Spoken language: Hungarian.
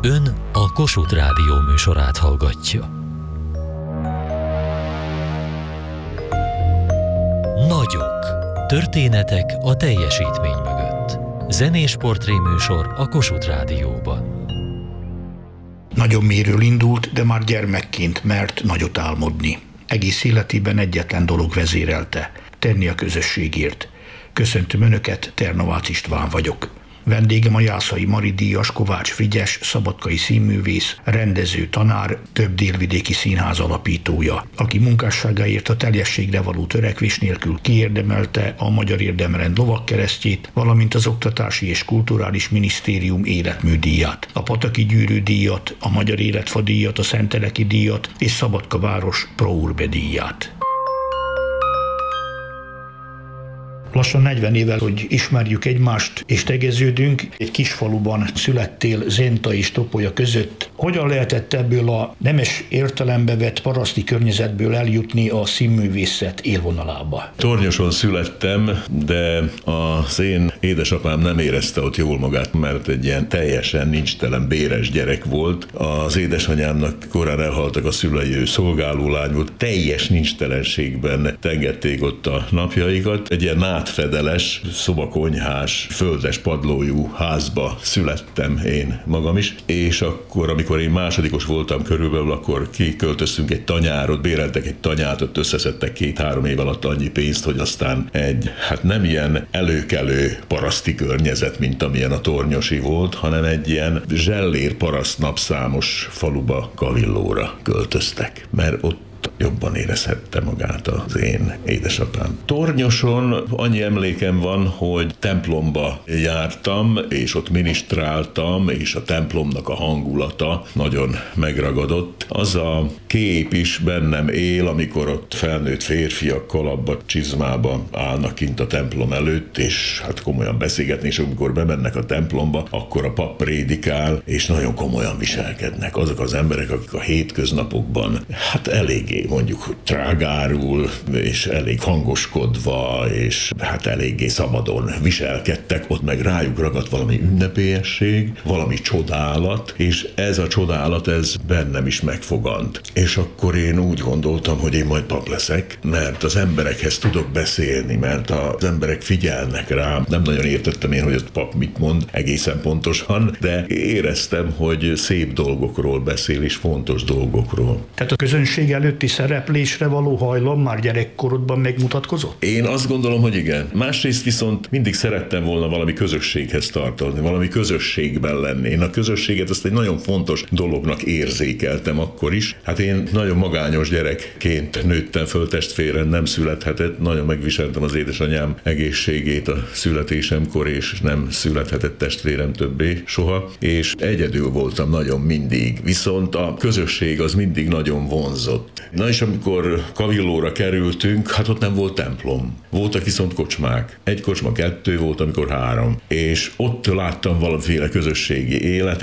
Ön a Kossuth Rádió műsorát hallgatja. Nagyok. Történetek a teljesítmény mögött. Zenés portréműsor a Kossuth Rádióban. Nagyon mélyről indult, de már gyermekként mert nagyot álmodni. Egész életében egyetlen dolog vezérelte: tenni a közösségért. Köszöntöm Önöket, Ternovácz István vagyok. Vendégem a Jászai Mari díjas Kovács Frigyes, szabadkai színművész, rendező, tanár, több délvidéki színház alapítója, aki munkásságáért a teljességre való törekvés nélkül kiérdemelte a Magyar Érdemrend lovagkeresztjét, valamint az Oktatási és Kulturális Minisztérium életműdíját, a Pataki Gyűrű díjat, a Magyar Életfa díjat, a Szenteleki díjat és Szabadka város Pro Urbe díját. Lassan 40 évvel, hogy ismerjük egymást és tegeződünk, egy kis faluban születtél Zenta és Topolya között. Hogyan lehetett ebből a nemes értelembe vett paraszti környezetből eljutni a színművészet élvonalába? Tornyoson születtem, de az én édesapám nem érezte ott jól magát, mert egy ilyen teljesen nincstelen, béres gyerek volt. Az édesanyámnak korán elhaltak a szülei, ő szolgálólány volt, teljes nincstelenségben tengették ott a napjaikat. Egy ilyen fedeles, szobakonyhás, földes padlójú házba születtem én magam is, és akkor, amikor én másodikos voltam körülbelül, akkor kiköltöztünk egy tanyárot, béreltek egy tanyát, ott összeszedtek 2-3 év alatt annyi pénzt, hogy aztán egy, nem ilyen előkelő paraszti környezet, mint amilyen a Tornyosi volt, hanem egy ilyen zsellér paraszt napszámos faluba, Kavillóra költöztek, mert ott jobban érezhette magát az én édesapám. Tornyoson annyi emlékem van, hogy templomba jártam, és ott minisztráltam, és a templomnak a hangulata nagyon megragadott. Az a kép is bennem él, amikor ott felnőtt férfiak kalapba, csizmába állnak kint a templom előtt, és komolyan beszélgetni, és amikor bemennek a templomba, akkor a pap prédikál, és nagyon komolyan viselkednek. Azok az emberek, akik a hétköznapokban eléggé mondjuk trágárul, és elég hangoskodva, és eléggé szabadon viselkedtek, ott meg rájuk ragadt valami ünnepélyesség, valami csodálat, és ez a csodálat, ez bennem is megfogant. És akkor én úgy gondoltam, hogy én majd pap leszek, mert az emberekhez tudok beszélni, mert az emberek figyelnek rám. Nem nagyon értettem én, hogy a pap mit mond egészen pontosan, de éreztem, hogy szép dolgokról beszél, és fontos dolgokról. Tehát a közönség előtti szereplésre való hajlam már gyerekkorodban megmutatkozott? Én azt gondolom, hogy igen. Másrészt viszont mindig szerettem volna valami közösséghez tartozni, valami közösségben lenni. Én a közösséget ezt egy nagyon fontos dolognak érzékeltem akkor is. Én nagyon magányos gyerekként nőttem föl, testvérem nem születhetett, nagyon megviseltem az édesanyám egészségét a születésemkor, és nem születhetett testvérem többé soha, és egyedül voltam nagyon mindig. Viszont a közösség az mindig nagyon vonzott. Na és amikor Kavillóra kerültünk, ott nem volt templom. Voltak viszont kocsmák. Egy kocsma, 2 volt, amikor 3. És ott láttam valamiféle közösségi élet.